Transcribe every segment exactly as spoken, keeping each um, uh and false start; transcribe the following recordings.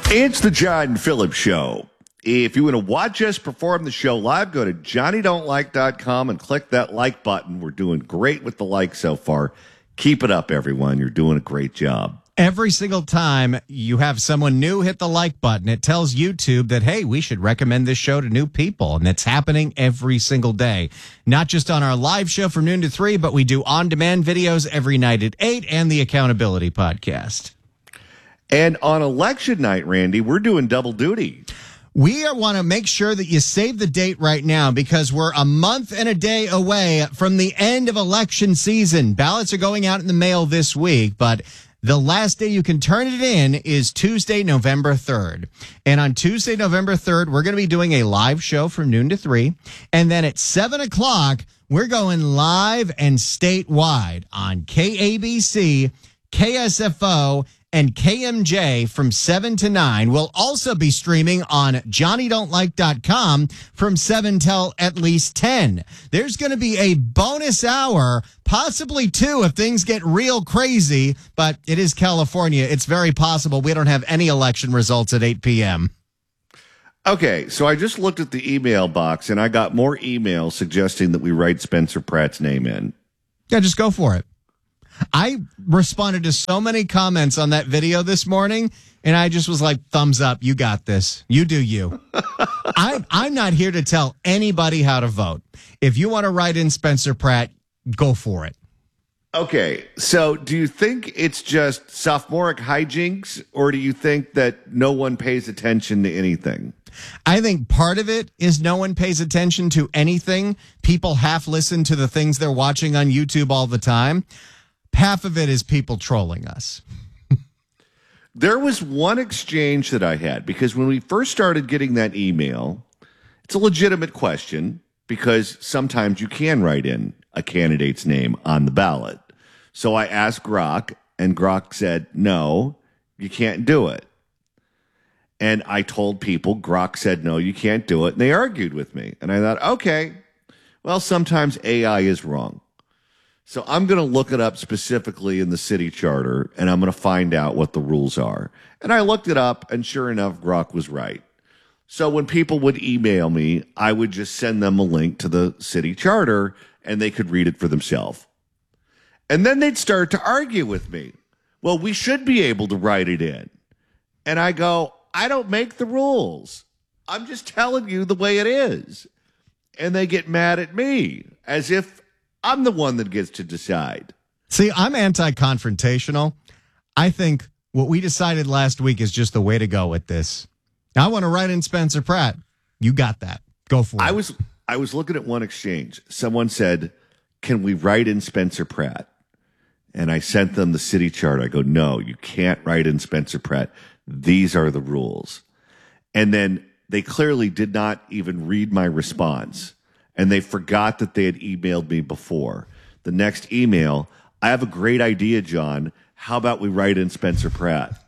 It's the John Phillips Show. If you want to watch us perform the show live, go to johnny don't like dot com and click that like button. We're doing great with the likes so far. Keep it up, everyone. You're doing a great job. Every single time you have someone new hit the like button, it tells YouTube that, hey, we should recommend this show to new people. And it's happening every single day. Not just on our live show from noon to three, but we do on-demand videos every night at eight and the Accountability Podcast. And on election night, Randy, we're doing double duty. We want to make sure that you save the date right now because we're a month and a day away from the end of election season. Ballots are going out in the mail this week, but the last day you can turn it in is Tuesday, November third. And on Tuesday, November third, we're going to be doing a live show from noon to three. And then at seven o'clock, we're going live and statewide on K A B C, K S F O, and K M J from seven to nine. We'll also be streaming on johnny don't like dot com from seven till at least ten. There's going to be a bonus hour, possibly two if things get real crazy, but it is California. It's very possible we don't have any election results at eight p.m. Okay, so I just looked at the email box, and I got more emails suggesting that we write Spencer Pratt's name in. Yeah, just go for it. I responded to so many comments on that video this morning, and I just was like, thumbs up. You got this. You do you. I, I'm not here to tell anybody how to vote. If you want to write in Spencer Pratt, go for it. Okay, so do you think it's just sophomoric hijinks, or do you think that no one pays attention to anything? I think part of it is no one pays attention to anything. People half listen to the things they're watching on YouTube all the time. Half of it is people trolling us. There was one exchange that I had because when we first started getting that email, it's a legitimate question because sometimes you can write in a candidate's name on the ballot. So I asked Grok, and Grok said, no, you can't do it. And I told people, Grok said, no, you can't do it. And they argued with me. And I thought, okay, well, sometimes A I is wrong. So I'm going to look it up specifically in the city charter, and I'm going to find out what the rules are. And I looked it up, and sure enough, Grok was right. So when people would email me, I would just send them a link to the city charter, and they could read it for themselves. And then they'd start to argue with me. Well, we should be able to write it in. And I go, I don't make the rules. I'm just telling you the way it is. And they get mad at me as if I'm the one that gets to decide. See, I'm anti-confrontational. I think what we decided last week is just the way to go with this. I want to write in Spencer Pratt. You got that. Go for it. I was I was looking at one exchange. Someone said, can we write in Spencer Pratt? And I sent them the city chart. I go, no, you can't write in Spencer Pratt. These are the rules. And then they clearly did not even read my response. And they forgot that they had emailed me before. The next email, I have a great idea, John. How about we write in Spencer Pratt?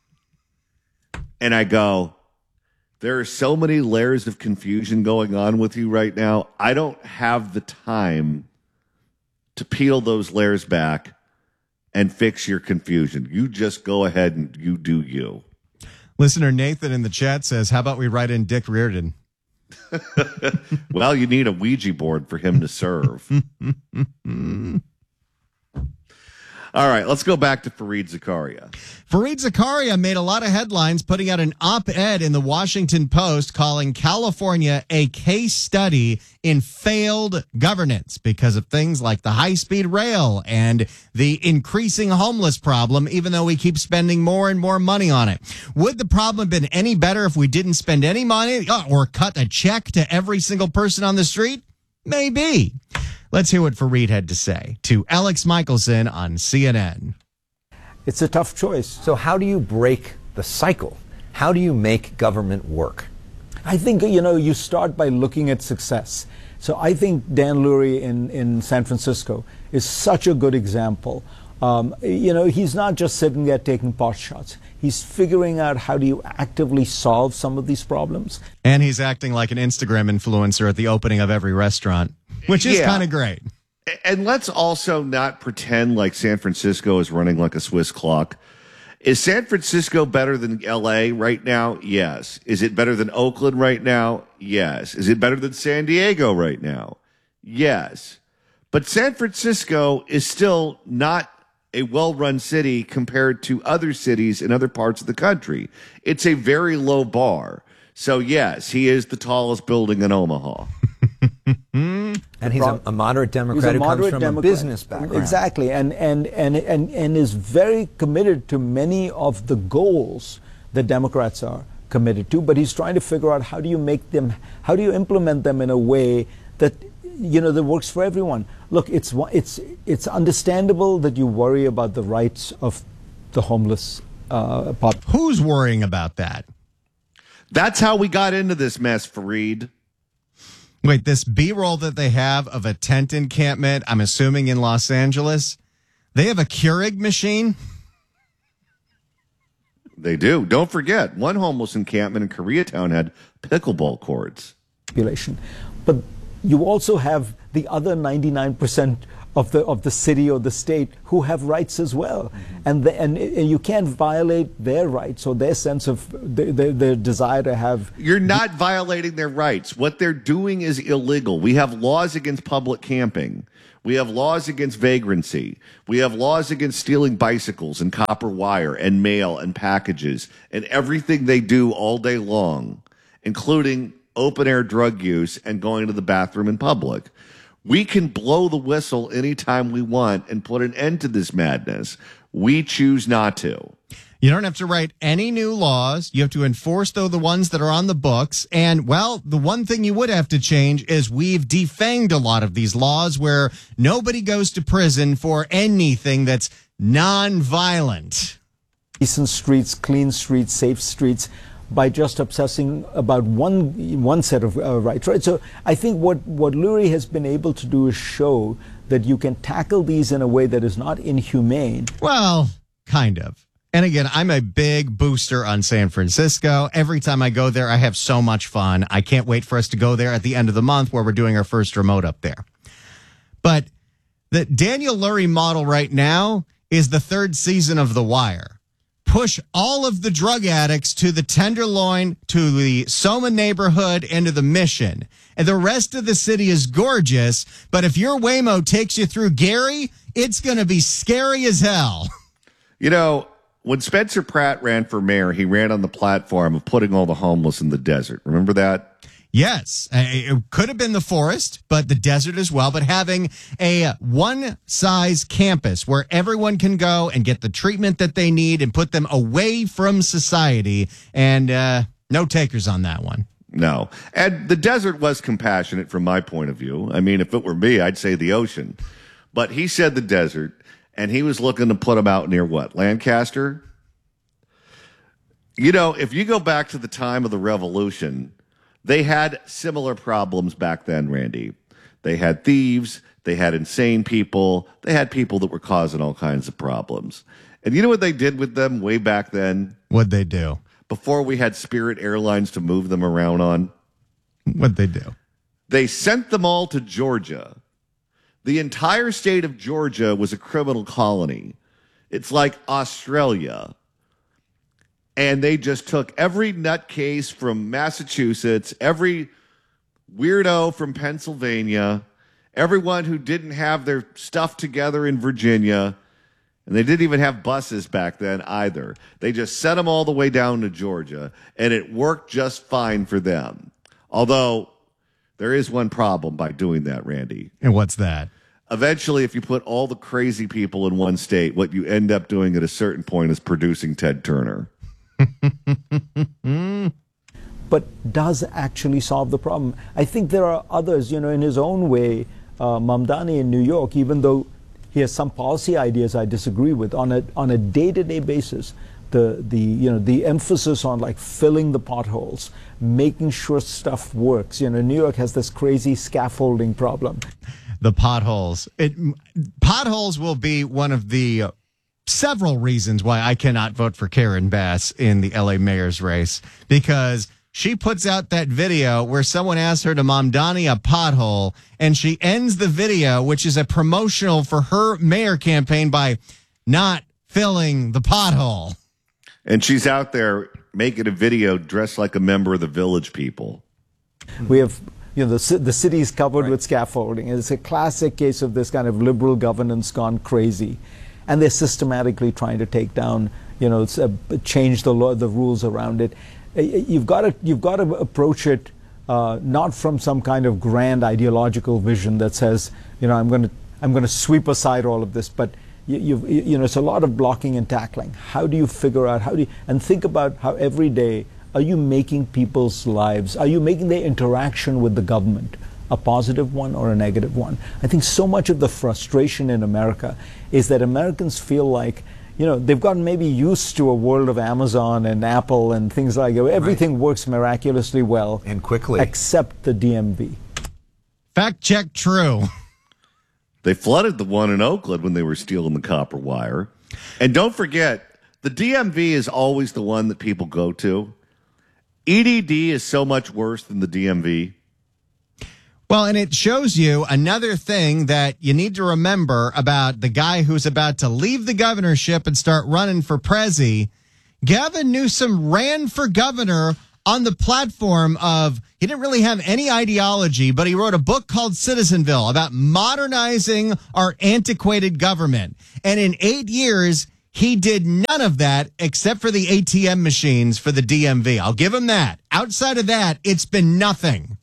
And I go, there are so many layers of confusion going on with you right now. I don't have the time to peel those layers back and fix your confusion. You just go ahead and you do you. Listener Nathan in the chat says, how about we write in Dick Reardon? Well, you need a Ouija board for him to serve. All right, let's go back to Fareed Zakaria. Fareed Zakaria made a lot of headlines, putting out an op-ed in the Washington Post calling California a case study in failed governance because of things like the high-speed rail and the increasing homeless problem, even though we keep spending more and more money on it. Would the problem have been any better if we didn't spend any money or cut a check to every single person on the street? Maybe. Let's hear what Fareed had to say to Alex Michelson on C N N. It's a tough choice. So how do you break the cycle? How do you make government work? I think, you know, you start by looking at success. So I think Dan Lurie in, in San Francisco is such a good example. Um, you know, he's not just sitting there taking pot shots. He's figuring out how do you actively solve some of these problems. And he's acting like an Instagram influencer at the opening of every restaurant, which is Yeah. kind of great. And let's also not pretend like San Francisco is running like a Swiss clock. Is San Francisco better than L A right now? Yes. Is it better than Oakland right now? Yes. Is it better than San Diego right now? Yes. But San Francisco is still not a well-run city compared to other cities in other parts of the country. It's a very low bar. So, yes, he is the tallest building in Omaha. And he's a, a moderate Democrat He's a who moderate comes from Democrat. a business background. Exactly, and, and, and, and, and is very committed to many of the goals that Democrats are committed to, but he's trying to figure out how do you make them, how do you implement them in a way that, you know, that works for everyone. Look, it's, it's, it's understandable that you worry about the rights of the homeless uh, population. Who's worrying about that? That's how we got into this mess, Fareed. Wait, this B-roll that they have of a tent encampment, I'm assuming in Los Angeles, they have a Keurig machine? They do. Don't forget, one homeless encampment in Koreatown had pickleball courts. Population. But you also have the other ninety-nine percent of the of the city or the state who have rights as well, mm-hmm. and, the, and and you can't violate their rights or their sense of their, their, their desire to have. You're not violating their rights. What they're doing is illegal. We have laws against public camping. We have laws against vagrancy. We have laws against stealing bicycles and copper wire and mail and packages and everything they do all day long, including open air drug use and going to the bathroom in public. We can blow the whistle anytime we want and put an end to this madness. We choose not to. You don't have to write any new laws. You have to enforce, though, the ones that are on the books. And, well, the one thing you would have to change is we've defanged a lot of these laws where nobody goes to prison for anything that's non-violent. Decent streets, clean streets, safe streets, by just obsessing about one one set of uh, rights, right? So I think what, what Lurie has been able to do is show that you can tackle these in a way that is not inhumane. Well, kind of. And again, I'm a big booster on San Francisco. Every time I go there, I have so much fun. I can't wait for us to go there at the end of the month where we're doing our first remote up there. But the Daniel Lurie model right now is the third season of The Wire. Push all of the drug addicts to the Tenderloin, to the Soma neighborhood, and to the Mission. And the rest of the city is gorgeous, but if your Waymo takes you through Gary, it's going to be scary as hell. You know, when Spencer Pratt ran for mayor, he ran on the platform of putting all the homeless in the desert. Remember that? Yes, it could have been the forest, but the desert as well. But having a one-size campus where everyone can go and get the treatment that they need and put them away from society, and uh, no takers on that one. No. And the desert was compassionate from my point of view. I mean, if it were me, I'd say the ocean. But he said the desert, and he was looking to put them out near what? Lancaster? You know, if you go back to the time of the Revolution, they had similar problems back then, Randy. They had thieves. They had insane people. They had people that were causing all kinds of problems. And you know what they did with them way back then? What'd they do? Before we had Spirit Airlines to move them around on? What'd they do? They sent them all to Georgia. The entire state of Georgia was a criminal colony. It's like Australia. And they just took every nutcase from Massachusetts, every weirdo from Pennsylvania, everyone who didn't have their stuff together in Virginia, and they didn't even have buses back then either. They just sent them all the way down to Georgia, and it worked just fine for them. Although there is one problem by doing that, Randy. And what's that? Eventually, if you put all the crazy people in one state, what you end up doing at a certain point is producing Ted Turner. But does actually solve the problem. I think there are others, you know, in his own way. uh, Mamdani in New York, even though he has some policy ideas I disagree with, on a on a day-to-day basis, the the you know the emphasis on like filling the potholes, making sure stuff works. You know, New York has this crazy scaffolding problem. The potholes. It potholes will be one of the uh, several reasons why I cannot vote for Karen Bass in the L A mayor's race, because she puts out that video where someone asks her to Mamdani a pothole, and she ends the video, which is a promotional for her mayor campaign, by not filling the pothole. And she's out there making a video dressed like a member of the Village People. We have, you know, the, ci- the city's covered right. with scaffolding. It's a classic case of this kind of liberal governance gone crazy. And they're systematically trying to take down, you know, it's, uh, change the law, the rules around it. Uh, You've got to, you've got to approach it uh, not from some kind of grand ideological vision that says, you know, I'm going to, I'm going to sweep aside all of this, but You, you've, you know, it's a lot of blocking and tackling. How do you figure out, how do you, and think about how every day are you making people's lives, are you making their interaction with the government a positive one or a negative one? I think so much of the frustration in America is that Americans feel like, you know, they've gotten maybe used to a world of Amazon and Apple and things like that. Everything right. works miraculously well. And quickly. Except the D M V. Fact check true. They flooded the one in Oakland when they were stealing the copper wire. And don't forget, the D M V is always the one that people go to. E D D is so much worse than the D M V. Well, and it shows you another thing that you need to remember about the guy who's about to leave the governorship and start running for prezi. Gavin Newsom ran for governor on the platform of, he didn't really have any ideology, but he wrote a book called Citizenville about modernizing our antiquated government. And in eight years, he did none of that except for the A T M machines for the D M V. I'll give him that. Outside of that, it's been nothing.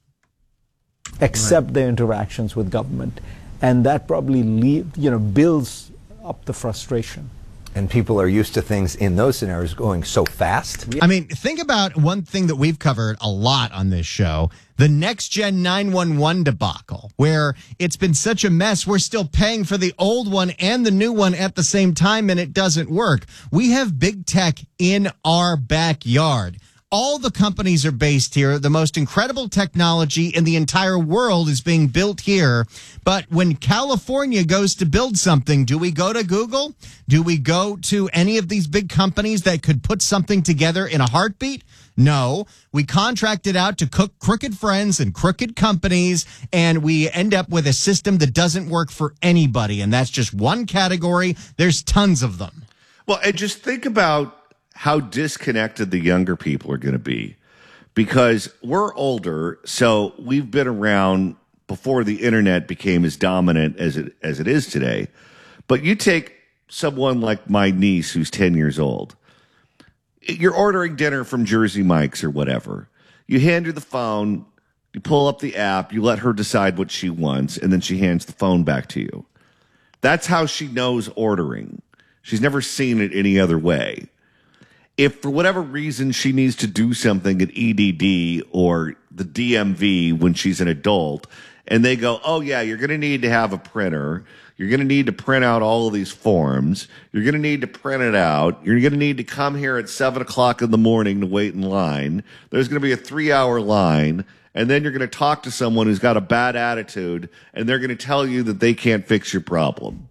Except right. their interactions with government. And that probably leave, you know, builds up the frustration. And people are used to things in those scenarios going so fast. I mean, think about one thing that we've covered a lot on this show, the Next Gen nine one one debacle, where it's been such a mess, we're still paying for the old one and the new one at the same time, and it doesn't work. We have big tech in our backyard. All the companies are based here. The most incredible technology in the entire world is being built here. But when California goes to build something, do we go to Google? Do we go to any of these big companies that could put something together in a heartbeat? No. We contract it out to cook crooked friends and crooked companies, and we end up with a system that doesn't work for anybody. And that's just one category. There's tons of them. Well, and just think about how disconnected the younger people are going to be, because we're older, so we've been around before the internet became as dominant as it as it is today. But you take someone like my niece who's ten years old. You're ordering dinner from Jersey Mike's or whatever. You hand her the phone, you pull up the app, you let her decide what she wants, and then she hands the phone back to you. That's how she knows ordering. She's never seen it any other way. If for whatever reason she needs to do something at E D D or the D M V when she's an adult, and they go, oh, yeah, you're going to need to have a printer. You're going to need to print out all of these forms. You're going to need to print it out. You're going to need to come here at seven o'clock in the morning to wait in line. There's going to be a three-hour line, and then you're going to talk to someone who's got a bad attitude, and they're going to tell you that they can't fix your problem.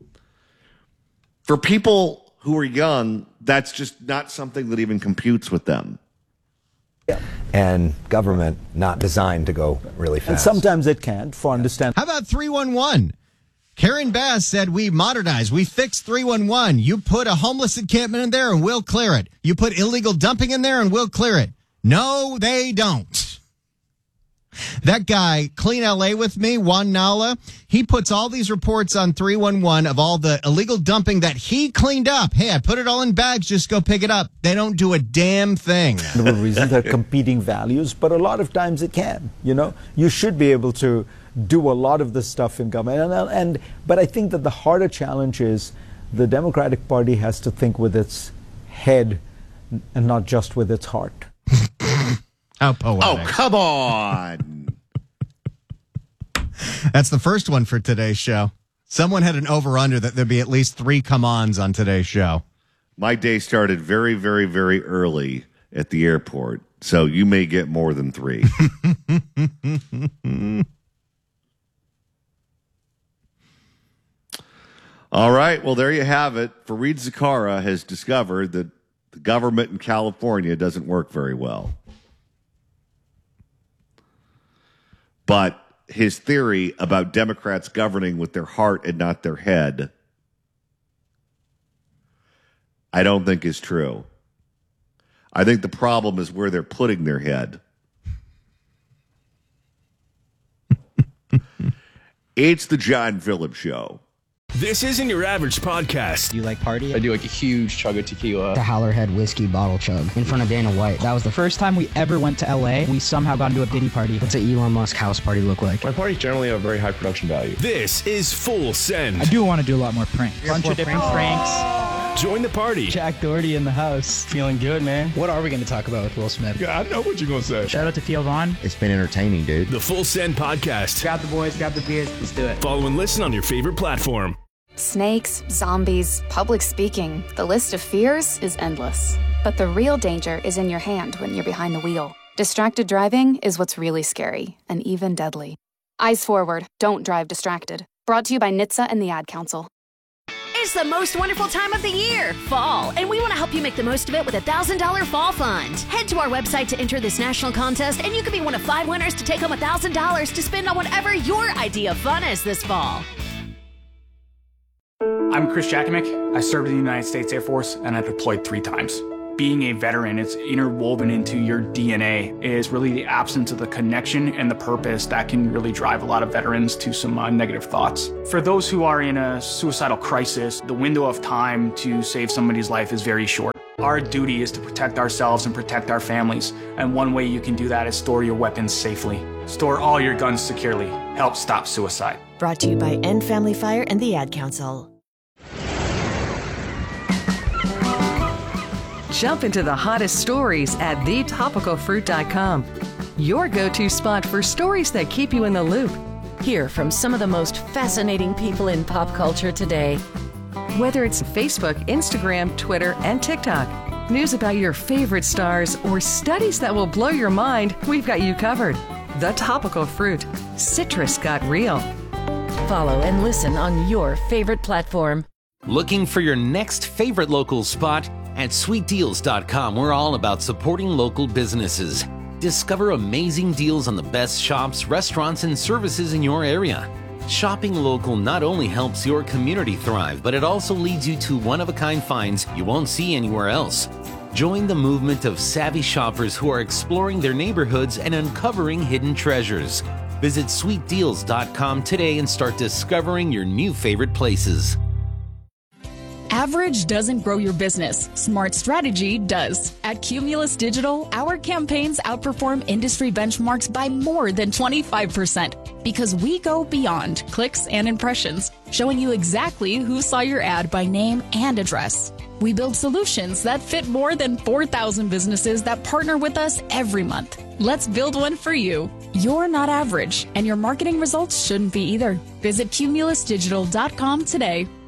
For people who are young, that's just not something that even computes with them. Yeah. And government not designed to go really fast. And sometimes it can't, for understand. How about three one one? Karen Bass said, we modernize, we fix three one one. You put a homeless encampment in there and we'll clear it. You put illegal dumping in there and we'll clear it. No, they don't. That guy, Clean L A with me, Juan Nala, he puts all these reports on three one one of all the illegal dumping that he cleaned up. Hey, I put it all in bags, just go pick it up. They don't do a damn thing. The reason they're competing values, but a lot of times it can. You know, you should be able to do a lot of this stuff in government. And, and but I think that the harder challenge is the Democratic Party has to think with its head and not just with its heart. How poetic. Oh, come on. That's the first one for today's show. Someone had an over-under that there'd be at least three come-ons on today's show. My day started very, very, very early at the airport, so you may get more than three. All right, well, there you have it. Fareed Zakaria has discovered that the government in California doesn't work very well. But his theory about Democrats governing with their heart and not their head, I don't think is true. I think the problem is where they're putting their head. It's the John Phillips Show. This isn't your average podcast. Do you like party? I do like a huge chug of tequila. The Howlerhead whiskey bottle chug in front of Dana White. That was the first time we ever went to L A. We somehow got into a Diddy party. What's an Elon Musk house party look like? My parties generally have very high production value. This is Full Send. I do want to do a lot more pranks. A bunch of different pranks. Join the party. Jack Doherty in the house. Feeling good, man. What are we going to talk about with Will Smith? Yeah, I know what you're going to say. Shout out to Theo Vaughn. It's been entertaining, dude. The Full Send Podcast. Grab the boys, grab the beers, let's do it. Follow and listen on your favorite platform. Snakes, zombies, public speaking. The list of fears is endless. But the real danger is in your hand when you're behind the wheel. Distracted driving is what's really scary and even deadly. Eyes forward, don't drive distracted. Brought to you by N H T S A and the Ad Council. It's the most wonderful time of the year, fall, and we want to help you make the most of it with a one thousand dollars Fall Fund. Head to our website to enter this national contest, and you could be one of five winners to take home one thousand dollars to spend on whatever your idea of fun is this fall. I'm Chris Jackamick. I served in the United States Air Force, and I deployed three times. Being a veteran, it's interwoven into your D N A. It is really the absence of the connection and the purpose that can really drive a lot of veterans to some uh, negative thoughts. For those who are in a suicidal crisis, the window of time to save somebody's life is very short. Our duty is to protect ourselves and protect our families, and one way you can do that is store your weapons safely. Store all your guns securely. Help stop suicide. Brought to you by End Family Fire and the Ad Council. Jump into the hottest stories at the topical fruit dot com. Your go-to spot for stories that keep you in the loop. Hear from some of the most fascinating people in pop culture today. Whether it's Facebook, Instagram, Twitter, and TikTok, news about your favorite stars, or studies that will blow your mind, we've got you covered. The Topical Fruit. Citrus got real. Follow and listen on your favorite platform. Looking for your next favorite local spot? At sweet deals dot com, we're all about supporting local businesses. Discover amazing deals on the best shops, restaurants, and services in your area. Shopping local not only helps your community thrive, but it also leads you to one-of-a-kind finds you won't see anywhere else. Join the movement of savvy shoppers who are exploring their neighborhoods and uncovering hidden treasures. Visit sweet deals dot com today and start discovering your new favorite places. Average doesn't grow your business. Smart strategy does. At Cumulus Digital, our campaigns outperform industry benchmarks by more than twenty-five percent because we go beyond clicks and impressions, showing you exactly who saw your ad by name and address. We build solutions that fit more than four thousand businesses that partner with us every month. Let's build one for you. You're not average, and your marketing results shouldn't be either. Visit Cumulus Digital dot com today.